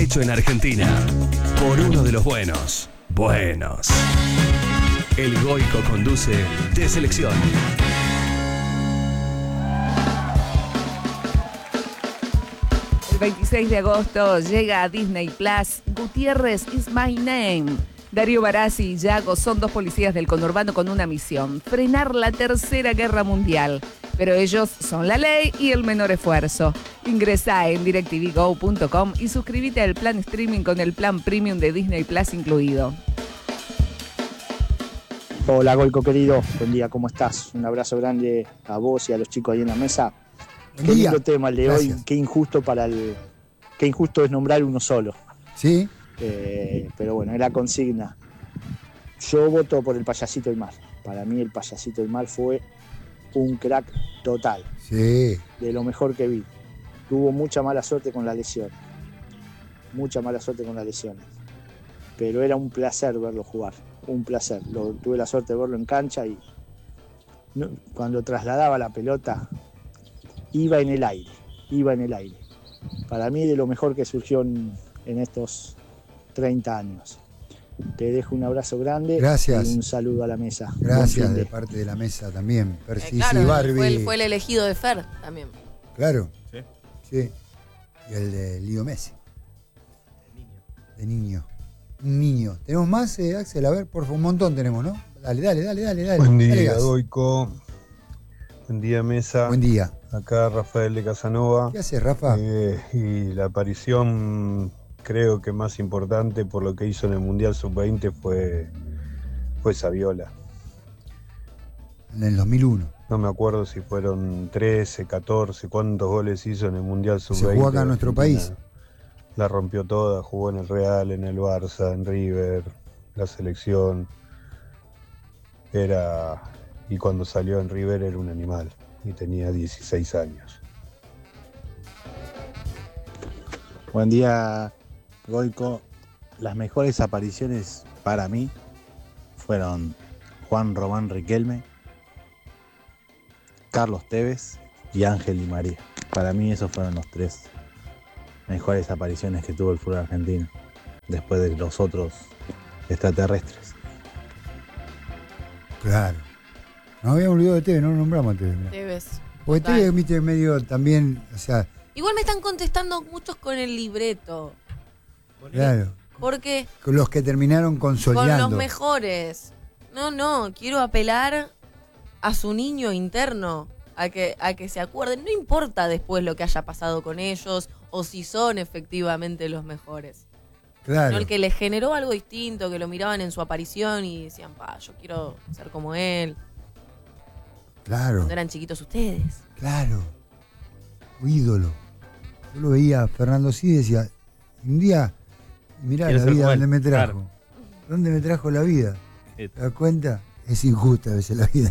hecho en Argentina por uno de los buenos. Buenos. El Goico conduce De Selección. El 26 de agosto llega a Disney Plus Gutiérrez is my name. Darío Barassi y Yago son dos policías del conurbano con una misión: frenar la Tercera Guerra Mundial. Pero ellos son la ley y el menor esfuerzo. Ingresá en directvgo.com y suscríbete al plan streaming con el plan premium de Disney Plus incluido. Hola Goico querido, buen día, ¿cómo estás? Un abrazo grande a vos y a los chicos ahí en la mesa. Qué lindo tema el de hoy, qué injusto es nombrar uno solo. Sí. Pero bueno, es la consigna. Yo voto por el Payasito del Mar. Para mí el Payasito del Mar fue un crack total. Sí. De lo mejor que vi. Tuvo mucha mala suerte con las lesiones. Pero era un placer verlo jugar. Un placer. Tuve la suerte de verlo en cancha y cuando trasladaba la pelota iba en el aire. Para mí de lo mejor que surgió en estos 30 años. Te dejo un abrazo grande. Gracias. Y un saludo a la mesa. Gracias de parte de la mesa también. Claro, Barbie. fue el elegido de Fer también. Claro. Sí. Y el de Lío Messi. De niño. Un niño. ¿Tenemos más, Axel? A ver, por favor, un montón tenemos, ¿no? Dale. Buen día, Dale, Goico. Buen día, mesa. Buen día. Acá Rafael de Casanova. ¿Qué haces, Rafa? Y la aparición, creo que más importante por lo que hizo en el Mundial Sub-20 fue Saviola. En el 2001. No me acuerdo si fueron 13, 14, cuántos goles hizo en el Mundial Sub-20. Se jugó acá en nuestro país. La rompió toda, jugó en el Real, en el Barça, en River, la selección. Y cuando salió en River era un animal y tenía 16 años. Buen día, Goico. Las mejores apariciones para mí fueron Juan Román Riquelme, Carlos Tevez y Ángel Di María. Para mí esos fueron los tres mejores apariciones que tuvo el fútbol argentino, después de los otros extraterrestres. Claro. Nos habíamos olvidado de Tevez, no lo nombramos a Tevez. Tevez. Porque Total. Tevez, viste, medio también, o sea, Igual me están contestando muchos con el libreto. claro. Porque Con los que terminaron con consolidando. los mejores. No, quiero apelar a su niño interno, a que se acuerden. No importa después lo que haya pasado con ellos o si son efectivamente los mejores. Claro. Sino el que les generó algo distinto, que lo miraban en su aparición y decían, yo quiero ser como él. Claro. Cuando eran chiquitos ustedes. Claro. Un ídolo. Yo lo veía a Fernando Sid y decía, un día, mirá Quiero la ser vida como él. donde me trajo. Claro. ¿Dónde me trajo la vida? ¿Te das cuenta? Es injusta a veces la vida.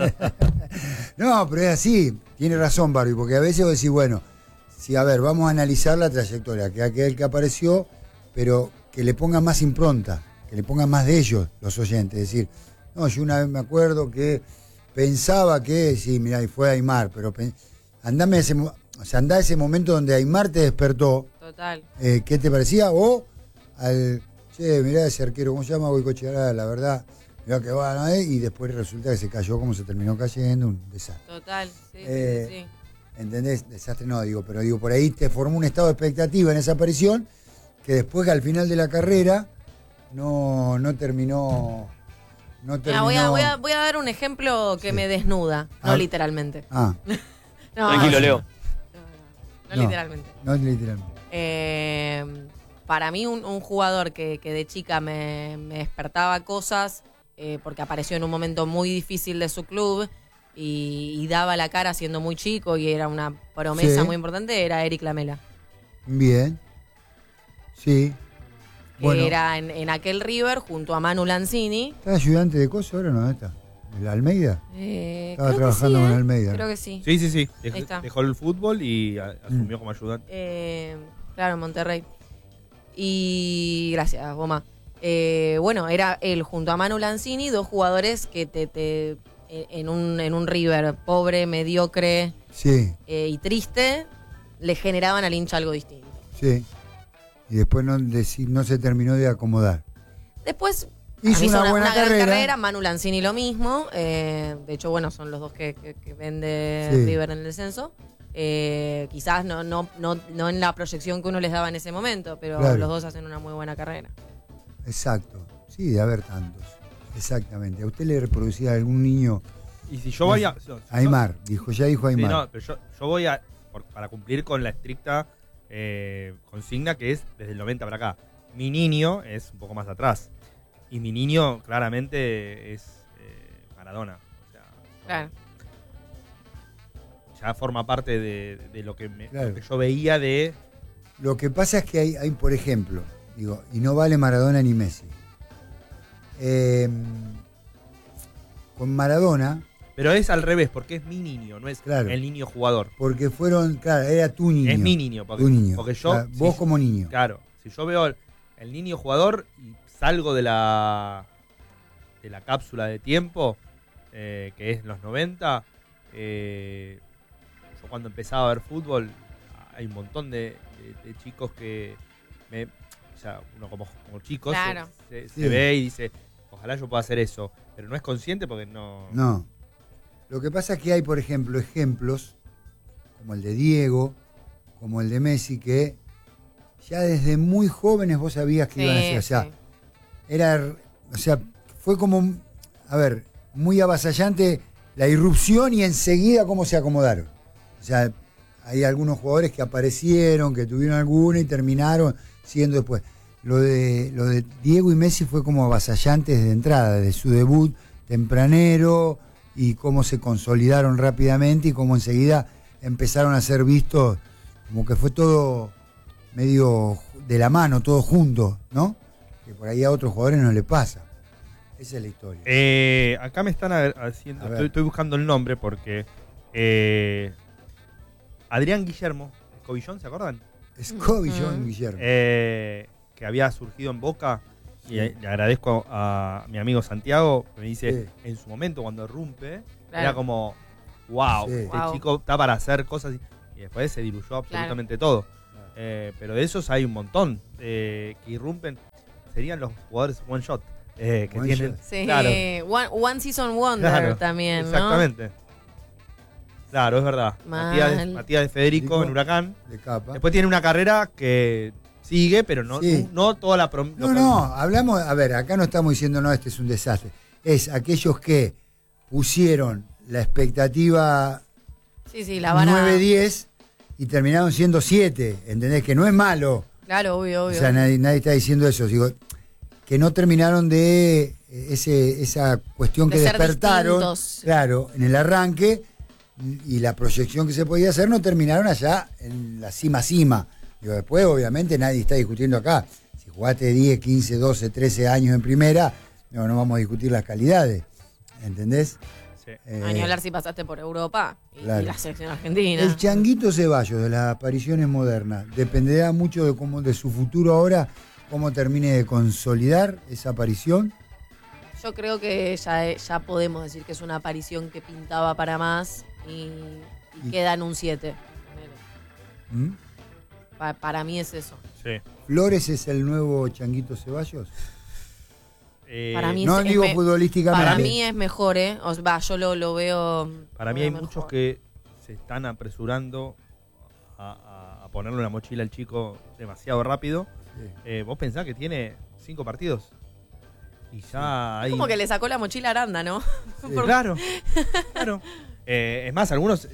No, pero es así. Tiene razón, Barbie, porque a veces vos decís, bueno, sí, a ver, vamos a analizar la trayectoria, que aquel que apareció, pero que le pongan más impronta, que le pongan más de ellos, los oyentes. Es decir, no, yo una vez me acuerdo que pensaba que, sí, mirá, y fue Aymar, pero andá a ese momento donde Aymar te despertó. Total. ¿Qué te parecía? O che, mirá ese arquero, ¿cómo se llama? Goicoechea, la verdad, mirá que va, ¿no? Y después resulta que se cayó como se terminó cayendo, un desastre. Total, sí. ¿Entendés? Desastre no, pero por ahí te formó un estado de expectativa en esa aparición que después al final de la carrera no terminó. Mira, voy a dar un ejemplo que me desnuda, no literalmente. No, Tranquilo, Leo. No literalmente. No literalmente. Para mí un jugador que de chica me despertaba cosas porque apareció en un momento muy difícil de su club y daba la cara siendo muy chico y era una promesa muy importante, era Eric Lamela. Bien. Sí. Que era en aquel River junto a Manu Lanzini. ¿Está ayudante de coso ahora o no? ¿Dónde está? ¿El Almeida? Estaba Creo trabajando que sí, con Almeida. Creo que sí. Sí. Ahí está. Dejó el fútbol y asumió como ayudante. Claro, en Monterrey. Y gracias, Goma. Era él junto a Manu Lanzini, dos jugadores que en un River pobre, mediocre y triste, le generaban al hincha algo distinto. Sí. y después no se terminó de acomodar. Después hizo una buena gran carrera. Manu Lanzini lo mismo. De hecho, bueno, son los dos que vende Sí. River en el descenso. Quizás no en la proyección que uno les daba en ese momento, pero Claro. los dos hacen una muy buena carrera. Exacto. Sí, de haber tantos. Exactamente. ¿A usted le reproducía a algún niño? Y si yo voy a... Aymar, ya dijo Aymar. Sí, no, pero yo voy a... Para cumplir con la estricta consigna que es desde el 90 para acá. Mi niño es un poco más atrás. Y mi niño claramente es Maradona. O sea, Claro. ya forma parte de lo que, Claro. lo que yo veía de... Lo que pasa es que hay, por ejemplo, digo, y no vale Maradona ni Messi. Con Maradona, Pero es al revés, porque es mi niño, no es Claro. el niño jugador. porque era tu niño. Es mi niño. Porque, Tu niño. porque yo... O sea, vos como niño. Claro, si yo veo el niño jugador y salgo de la cápsula de tiempo, que es los 90, yo cuando empezaba a ver fútbol, hay un montón de chicos que o sea, uno como chico Claro. se Sí. ve y dice, ojalá yo pueda hacer eso, pero no es consciente porque no... No. Lo que pasa es que hay, por ejemplo, ejemplos como el de Diego, como el de Messi, que ya desde muy jóvenes vos sabías que iban a ser. O sea, fue como, muy avasallante la irrupción y enseguida cómo se acomodaron. O sea, hay algunos jugadores que aparecieron, que tuvieron alguna y terminaron siendo después. Lo de Diego y Messi fue como avasallante desde entrada, desde su debut tempranero y cómo se consolidaron rápidamente y cómo enseguida empezaron a ser vistos, como que fue todo medio de la mano, todo junto, ¿no? Que por ahí a otros jugadores no le pasa. Esa es la historia. Acá me están haciendo, A ver. estoy buscando el nombre porque Adrián Guillermo, Escobillón, ¿se acuerdan? Scobie John Guillermo. Que había surgido en Boca, y le agradezco a mi amigo Santiago, que me dice, Sí. en su momento cuando irrumpe, Claro. era como, wow, Sí. este Wow. chico está para hacer cosas, y después se diluyó absolutamente todo. Pero de esos hay un montón que irrumpen, serían los jugadores one shot, que One tienen... shot. Sí, Claro. One Season Wonder Claro, también, ¿no? exactamente. Claro, es verdad. Mal. Matías de Federico en Huracán. De capa. Después tiene una carrera que sigue, pero no, Sí. no toda la... No, hablamos, acá no estamos diciendo, no, este es un desastre. Es aquellos que pusieron la expectativa Sí, la vara. 9-10 y terminaron siendo 7, ¿entendés? Que no es malo. Claro, obvio. O sea, nadie está diciendo eso. Digo, que no terminaron de esa cuestión De que ser despertaron, distintos. claro, en el arranque, y la proyección que se podía hacer no terminaron allá en la cima. Digo, después, obviamente, nadie está discutiendo acá. Si jugaste 10, 15, 12, 13 años en primera, no vamos a discutir las calidades. ¿Entendés? Sí. A ni hablar si pasaste por Europa y Claro. la selección argentina. El Changuito Ceballos de las apariciones modernas dependerá mucho de su futuro ahora, cómo termine de consolidar esa aparición. Yo creo que ya podemos decir que es una aparición que pintaba para más y queda en un 7. ¿Mm? Para mí es eso. Sí. ¿Flores es el nuevo Changuito Ceballos? Para mí No es digo me- futbolísticamente. Para mí es mejor, ¿eh? Yo lo veo. Para mí lo hay veo muchos mejor. que se están apresurando a ponerle una mochila al chico demasiado rápido. Sí. Vos pensás que tiene 5 partidos y ya hay... Como que le sacó la mochila a Aranda, ¿no? Por- Claro, claro. Es más,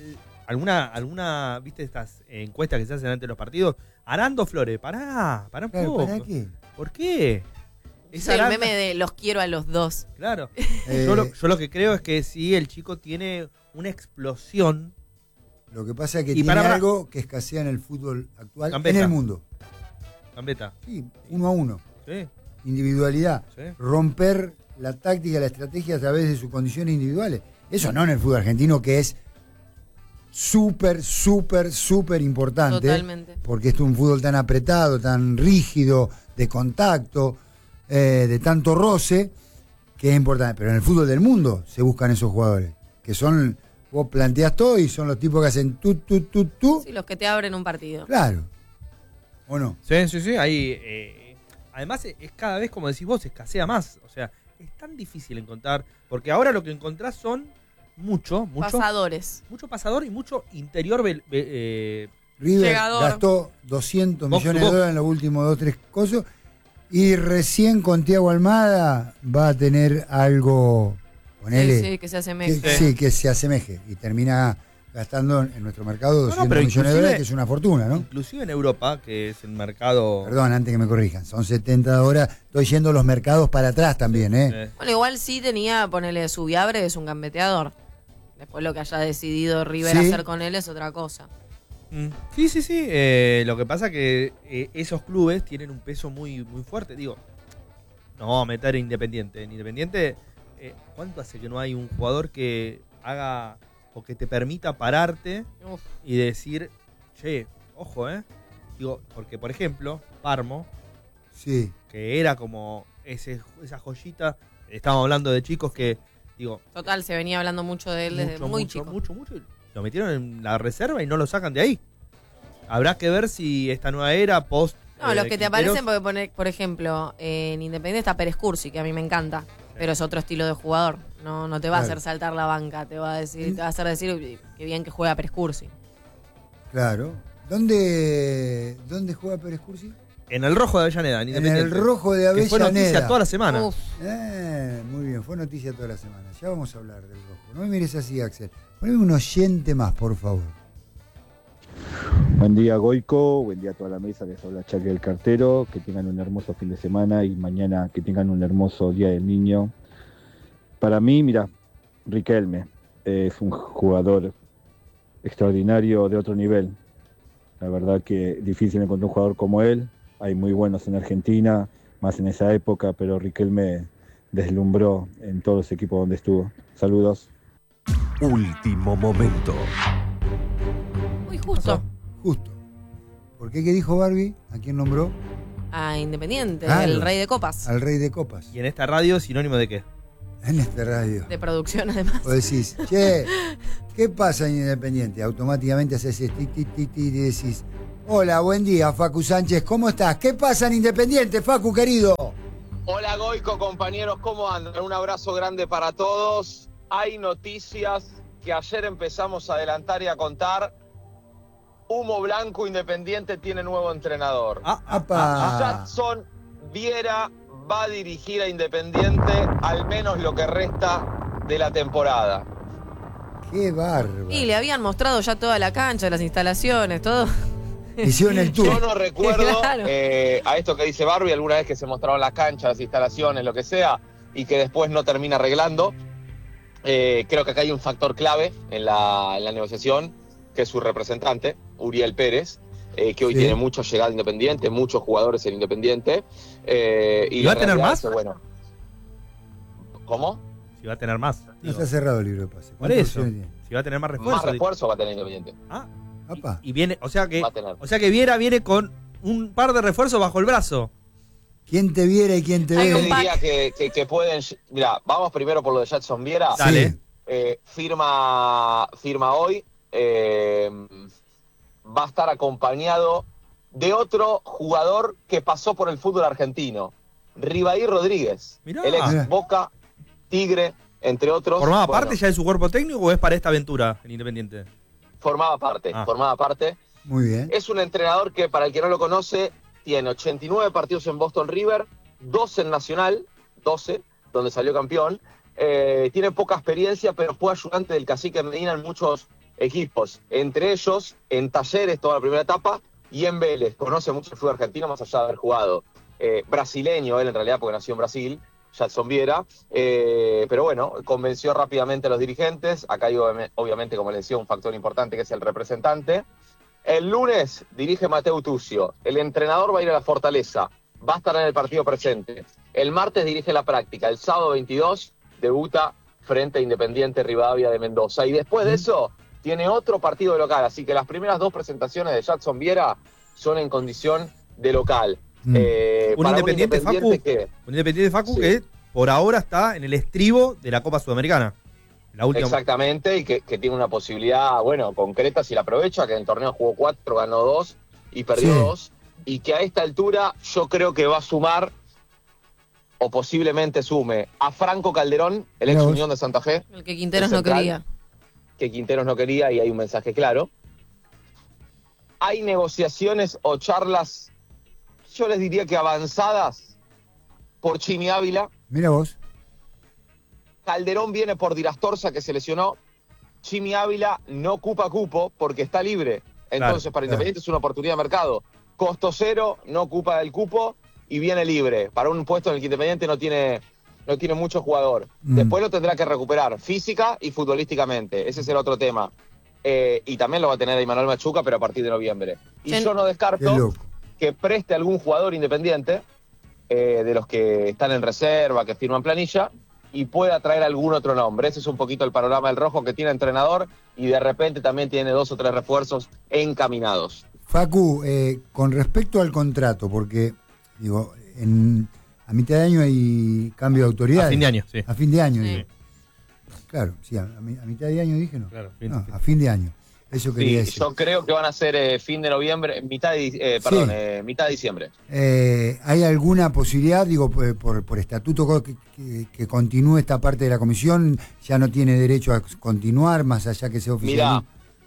alguna, ¿viste estas encuestas que se hacen antes de los partidos? Arando Flores, pará un Claro, poco. ¿para qué? ¿Por qué? Es Es el Aranda. meme de los quiero a los dos. Claro. Eh, Yo lo que creo es que sí, el chico tiene una explosión. Lo que pasa es que Y tiene para- algo que escasea en el fútbol actual, Gambetta. en el mundo. Gambetta. Sí, 1 a 1. Sí, Individualidad. sí. Romper la táctica, la estrategia a través de sus condiciones individuales. Eso no en el fútbol argentino, que es súper importante. Totalmente. Porque esto es un fútbol tan apretado, tan rígido, de contacto, de tanto roce, que es importante. Pero en el fútbol del mundo se buscan esos jugadores, que son, vos planteás todo y son los tipos que hacen tú. Sí, los que te abren un partido. Claro. ¿O no? Sí. Ahí, además, es cada vez, como decís vos, escasea más. O sea, es tan difícil encontrar. Porque ahora lo que encontrás son mucho Pasadores. Mucho pasador y mucho interior. River Llegador. gastó 200 Box millones to de box. dólares en los últimos 2-3 cosas. Y recién con Thiago Almada va a tener algo, ponele, Sí, que se asemeje. que se asemeje. Y termina gastando en nuestro mercado 200 pero millones de inclusive- dólares, que es una fortuna, ¿no? Inclusive en Europa, que es el mercado... Perdón, antes que me corrijan, son 70 horas. Estoy yendo los mercados para atrás también, ¿eh? Bueno, igual sí tenía, ponele, Subiabre, es un gambeteador. Después lo que haya decidido River Sí. hacer con él es otra cosa. Sí. Lo que pasa que esos clubes tienen un peso muy, muy fuerte. Digo, no vamos a meter a Independiente. En Independiente, ¿cuánto hace que no hay un jugador que haga o que te permita pararte Uf. y decir, che, ojo, Digo, porque por ejemplo, Parmo, Sí. que era como esa joyita, estábamos hablando de chicos que, digo, Total, se venía hablando mucho de él desde muy chico. mucho, y lo metieron en la reserva y no lo sacan de ahí. Habrá que ver si esta nueva era post. No, los que te Quinteros- aparecen, porque por ejemplo, en Independiente está Pérez Cursi, que a mí me encanta, pero es otro estilo de jugador. No te va a Claro. hacer saltar la banca, te va a hacer decir "Uy, qué bien que juega Pérez Cursi". Claro. ¿Dónde juega Pérez Cursi? En el rojo de Avellaneda, en En Independiente. el rojo de Que fue noticia Avellaneda. toda la semana. Uf. Muy bien, fue noticia toda la semana. Ya vamos a hablar del rojo. No me mires así, Axel. Poneme un oyente más, por favor. Buen día, Goico. Buen día a toda la mesa. Les habla Chaque del Cartero. Que tengan un hermoso fin de semana y mañana que tengan un hermoso Día del Niño. Para mí, mira, Riquelme es un jugador extraordinario de otro nivel. La verdad que difícil encontrar un jugador como él. Hay muy buenos en Argentina, más en esa época, pero Riquelme deslumbró en todos los equipos donde estuvo. Saludos. Último momento. Muy justo. Justo. ¿Por qué? ¿Qué dijo Barbie? ¿A quién nombró? A Independiente, Claro. el rey de copas. Al rey de copas. Y en esta radio, sinónimo de qué? En esta radio. De producción, además. Vos decís, che, ¿qué pasa en Independiente? Automáticamente haces ese tic, tic, tic, tic, y decís, hola, buen día, Facu Sánchez, ¿cómo estás? ¿Qué pasa en Independiente, Facu, querido? Hola Goico, compañeros, ¿cómo andan? Un abrazo grande para todos. Hay noticias que ayer empezamos a adelantar y a contar. Humo Blanco, Independiente tiene nuevo entrenador. ¡Apa! Jadson Viera va a dirigir a Independiente al menos lo que resta de la temporada. ¡Qué bárbaro! Y le habían mostrado ya toda la cancha, las instalaciones, todo. Hicieron el tour. Yo no recuerdo Claro. a esto que dice Barbie, alguna vez que se mostraron la cancha, las instalaciones, lo que sea, y que después no termina arreglando. Creo que acá hay un factor clave en la negociación, que es su representante, Uriel Pérez, que hoy Sí. tiene mucha llegada Independiente, muchos jugadores en Independiente. ¿Y la va a tener realidad más? es que, bueno, ¿cómo? Si va a tener más. No digo. está cerrado el libro de pase. Por ¿Cuántas eso. opciones tiene? Si va a tener más refuerzo. Más refuerzo va a tener Independiente. ¡Apa! Y viene, o sea Va a tener. que Viera viene con un par de refuerzos bajo el brazo. ¿Quién te viera y quién te Hay Yo ve? un diría que pueden... Mira, vamos primero por lo de Jadson Viera. Dale. Firma hoy. Va a estar acompañado de otro jugador que pasó por el fútbol argentino, Ribaí Rodríguez, Mirá. el ex Mirá. Boca, Tigre, entre otros. ¿Formaba Bueno, parte ya de su cuerpo técnico o es para esta aventura en Independiente? Formaba parte. Muy bien. Es un entrenador que, para el que no lo conoce, tiene 89 partidos en Boston River, 12 en Nacional, 12, donde salió campeón. Tiene poca experiencia, pero fue ayudante del Cacique Medina en muchos equipos, entre ellos en Talleres toda la primera etapa y en Vélez. Conoce mucho el fútbol argentino más allá de haber jugado. Brasileño él en realidad porque nació en Brasil, Jadson Viera, pero bueno, convenció rápidamente a los dirigentes. Acá hay obviamente, como les decía, un factor importante que es el representante. El lunes dirige Mateu Tucio, el entrenador va a ir a la Fortaleza, va a estar en el partido presente. El martes dirige la práctica, el sábado 22 debuta frente a Independiente Rivadavia de Mendoza. Y después de eso tiene otro partido de local, así que las primeras dos presentaciones de Jadson Viera son en condición de local. Un Para Independiente, Facu, que, un Independiente Facu Sí. que por ahora está en el estribo de la Copa Sudamericana. La última. exactamente, y que tiene una posibilidad, bueno, concreta si la aprovecha, que en el torneo jugó 4, ganó 2 y perdió Sí. 2. y que a esta altura yo creo que va a sumar, o posiblemente sume, a Franco Calderón, el ex Unión de Santa Fe. El que Quinteros no quería. Que Quinteros no quería, y hay un mensaje claro. Hay negociaciones o charlas, yo les diría que avanzadas, por Chimi Ávila. Mira vos. Calderón viene por Dirastorza, que se lesionó. Chimi Ávila no ocupa cupo porque está libre. Entonces, para Independiente es una oportunidad de mercado. Costo cero, no ocupa el cupo y viene libre. Para un puesto en el que Independiente no tiene mucho jugador. Después lo tendrá que recuperar física y futbolísticamente. Ese es el otro tema. Y también lo va a tener Imanol Machuca, pero a partir de noviembre. Y yo no descarto que preste algún jugador Independiente, de los que están en reserva, que firman planilla, y pueda traer algún otro nombre. Ese es un poquito el panorama del Rojo, que tiene entrenador y de repente también tiene 2 o 3 refuerzos encaminados. Facu, con respecto al contrato, porque digo, a mitad de año hay cambio de autoridades. A fin de año, sí. A fin de año, sí. Digo. Claro, sí, a mitad de año dije, ¿no? Claro, a fin de año. Eso quería decir. Yo creo que van a ser fin de noviembre, mitad de diciembre. ¿Hay alguna posibilidad, digo, por estatuto, que continúe esta parte de la comisión? ¿Ya no tiene derecho a continuar, más allá que sea oficial?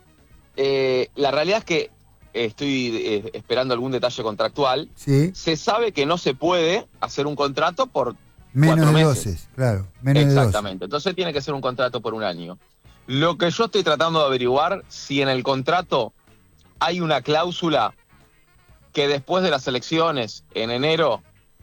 Mira, la realidad es que estoy esperando algún detalle contractual. Sí. Se sabe que no se puede hacer un contrato por menos 4 de meses. 12, claro. Menos Exactamente. De 12. Entonces tiene que ser un contrato por un año. Lo que yo estoy tratando de averiguar, si en el contrato hay una cláusula que después de las elecciones en enero,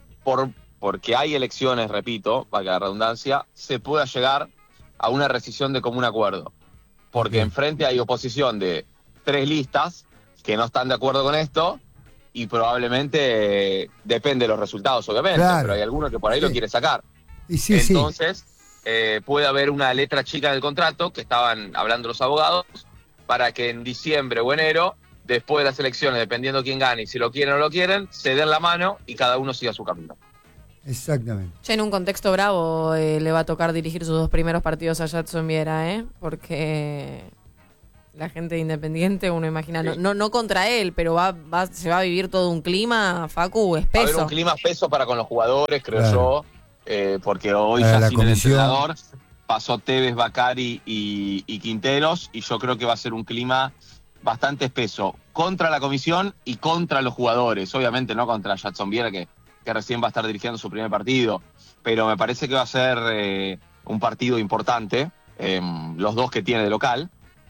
porque hay elecciones, repito, valga la redundancia, se pueda llegar a una rescisión de común acuerdo. Porque enfrente hay oposición de 3 listas que no están de acuerdo con esto, y probablemente depende de los resultados, obviamente, claro. Pero hay alguno que por ahí lo quiere sacar. Y sí, entonces, puede haber una letra chica del contrato, que estaban hablando los abogados, para que en diciembre o enero, después de las elecciones, dependiendo quién gane y si lo quieren o no lo quieren, se den la mano y cada uno siga su camino. Exactamente. Ya en un contexto bravo le va a tocar dirigir sus 2 primeros partidos a Jadson Viera, porque la gente de Independiente, uno imagina, no contra él, pero se va a vivir todo un clima, Facu, espeso. Va a haber un clima espeso para con los jugadores, creo claro. yo, porque hoy para ya la sin el comisión. entrenador pasó Tevez, Bacari y Quinteros, y yo creo que va a ser un clima bastante espeso contra la comisión y contra los jugadores. Obviamente no contra Jadson Viera, que recién va a estar dirigiendo su primer partido, pero me parece que va a ser un partido importante, los 2 que tiene de local.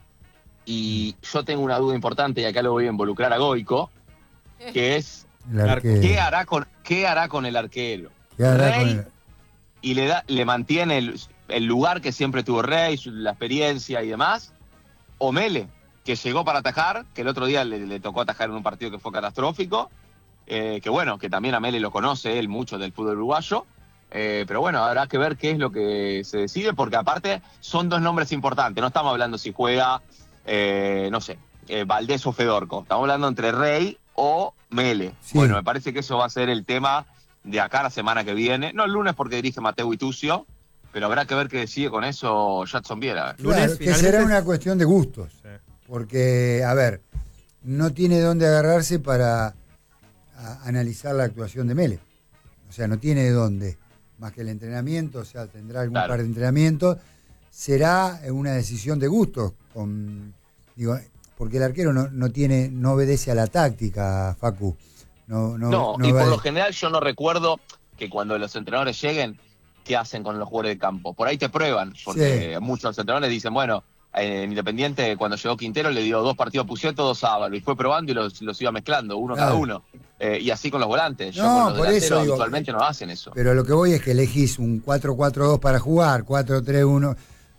Y yo tengo una duda importante, y acá lo voy a involucrar a Goico, que es ¿qué hará con el arquero? Rey, y le mantiene el lugar que siempre tuvo Rey, la experiencia y demás, o Mele, que llegó para atajar, que el otro día le tocó atajar en un partido que fue catastrófico, que bueno, que también a Mele lo conoce él mucho del fútbol uruguayo, pero bueno, habrá que ver qué es lo que se decide, porque aparte son 2 nombres importantes, no estamos hablando si juega, no sé, Valdés o Fedorco, estamos hablando entre Rey o Mele. Sí. Bueno, me parece que eso va a ser el tema de acá la semana que viene, no el lunes porque dirige Mateo Itucio, pero habrá que ver qué decide con eso Jadson Viera. Claro, que será una cuestión de gustos, porque, a ver, no tiene dónde agarrarse para analizar la actuación de Mele. O sea, no tiene de dónde, más que el entrenamiento, o sea, tendrá algún par de entrenamientos. Será una decisión de gustos, porque el arquero no obedece a la táctica, Facu. No, y por lo general yo no recuerdo que cuando los entrenadores lleguen, ¿qué hacen con los jugadores de campo? Por ahí te prueban, porque muchos entrenadores dicen, bueno, en Independiente cuando llegó Quintero le dio 2 partidos a Pucetto, 2 a Ábalos, y fue probando y los iba mezclando, uno cada uno. Y así con los volantes. Con los delanteros habitualmente no hacen eso. Pero lo que voy es que elegís un 4-4-2 para jugar, 4-3-1-2,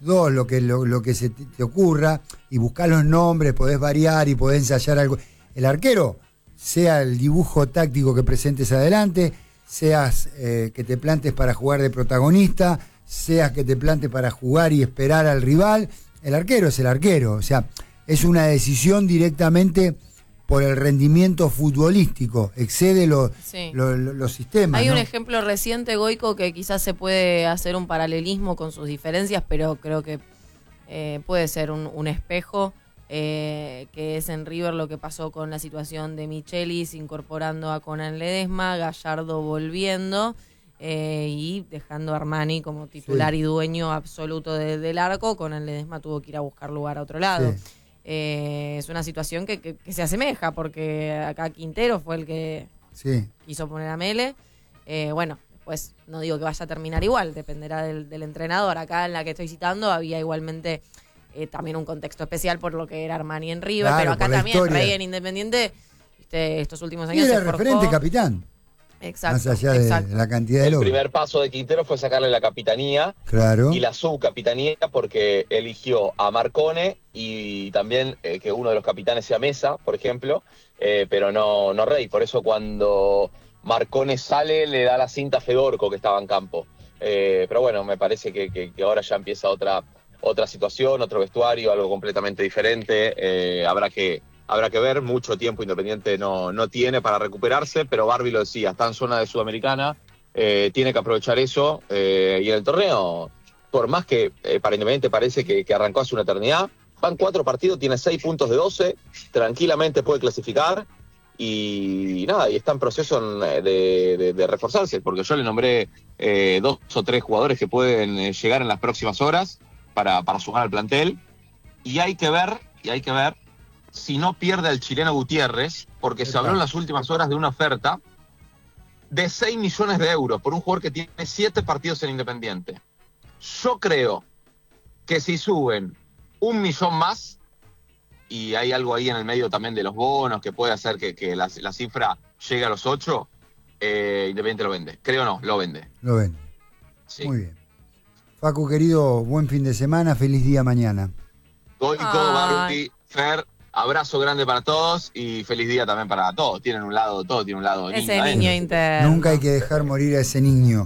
lo que se te ocurra, y buscás los nombres, podés variar y podés ensayar algo. El arquero, sea el dibujo táctico que presentes adelante, seas que te plantes para jugar de protagonista, seas que te plantes para jugar y esperar al rival, el arquero es el arquero. O sea, es una decisión directamente por el rendimiento futbolístico, excede los sistemas. Hay un ¿no? ejemplo reciente, Goico, que quizás se puede hacer un paralelismo con sus diferencias, pero creo que puede ser un espejo. que es en River lo que pasó con la situación de Michelis incorporando a Conan Ledesma, Gallardo volviendo y dejando a Armani como titular y dueño absoluto del arco. Conan Ledesma tuvo que ir a buscar lugar a otro lado. Sí. Es una situación que se asemeja, porque acá Quintero fue el que quiso poner a Mele. Bueno, después no digo que vaya a terminar igual, dependerá del entrenador. Acá en la que estoy citando había igualmente también un contexto especial por lo que era Armani en River, pero acá también Rey en Independiente, estos últimos años y era se forjó. referente capitán. Exacto. Más allá de la cantidad de El logros. primer paso de Quintero fue sacarle la capitanía Claro. y la subcapitanía, porque eligió a Marcone y también que uno de los capitanes sea Mesa, por ejemplo, pero no Rey. Por eso cuando Marcone sale le da la cinta a Fedorco, que estaba en campo. Pero bueno, me parece que ahora ya empieza otra situación, otro vestuario, algo completamente diferente. Habrá que ver, mucho tiempo Independiente no tiene para recuperarse, pero Barbie lo decía, está en zona de Sudamericana, tiene que aprovechar eso, y en el torneo, por más que para Independiente parece que arrancó hace una eternidad, van 4 partidos, tiene 6 puntos de 12, tranquilamente puede clasificar, y nada, y está en proceso de reforzarse, porque yo le nombré 2 o 3 jugadores que pueden llegar en las próximas horas para sumar al plantel, y hay que ver si no pierde el chileno Gutiérrez, porque se habló en las últimas horas de una oferta de 6 millones de euros por un jugador que tiene 7 partidos en Independiente. Yo creo que si suben 1 millón más, y hay algo ahí en el medio también de los bonos que puede hacer que la cifra llegue a los 8, Independiente lo vende. Creo no, lo vende. Lo vende. Sí. Muy bien. Facu, querido, buen fin de semana, feliz día mañana. Goico, Baruti, Fer, abrazo grande para todos y feliz día también para todos. Todo tiene un lado ese niño interno. Nunca hay que dejar morir a ese niño.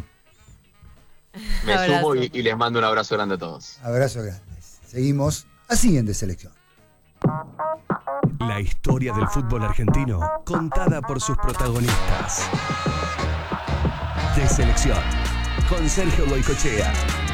Me sumo y les mando un abrazo grande a todos. Abrazo grande. Seguimos así en De Selección. La historia del fútbol argentino contada por sus protagonistas. De Selección con Sergio Goicoechea.